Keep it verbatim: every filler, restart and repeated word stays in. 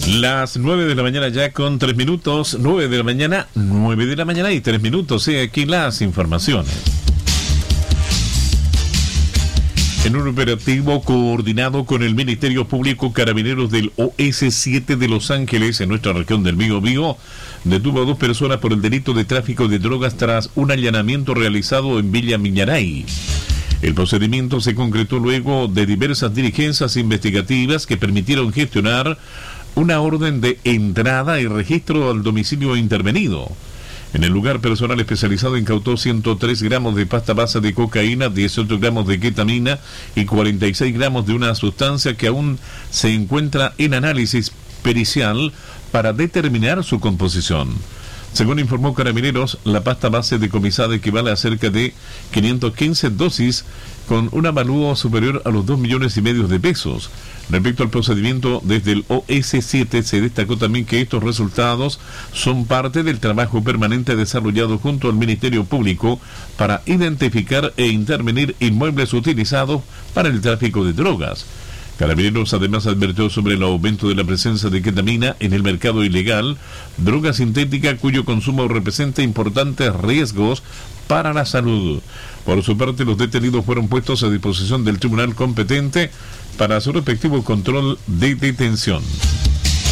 Las nueve de la mañana ya con tres minutos, nueve de la mañana, nueve de la mañana y tres minutos, sí, aquí las informaciones. En un operativo coordinado con el Ministerio Público, Carabineros del O S siete de Los Ángeles, en nuestra región del Biobío, detuvo a dos personas por el delito de tráfico de drogas tras un allanamiento realizado en Villa Miñaray. El procedimiento se concretó luego de diversas diligencias investigativas que permitieron gestionar una orden de entrada y registro al domicilio intervenido. En el lugar, personal especializado incautó ciento tres gramos de pasta base de cocaína, dieciocho gramos de ketamina y cuarenta y seis gramos de una sustancia que aún se encuentra en análisis pericial para determinar su composición. Según informó Carabineros, la pasta base decomisada equivale a cerca de quinientas quince dosis con un avalúo superior a los dos millones y medio de pesos. Respecto al procedimiento, desde el O S siete se destacó también que estos resultados son parte del trabajo permanente desarrollado junto al Ministerio Público para identificar e intervenir inmuebles utilizados para el tráfico de drogas. Carabineros además advirtió sobre el aumento de la presencia de ketamina en el mercado ilegal, droga sintética cuyo consumo representa importantes riesgos para la salud. Por su parte, los detenidos fueron puestos a disposición del tribunal competente para su respectivo control de detención.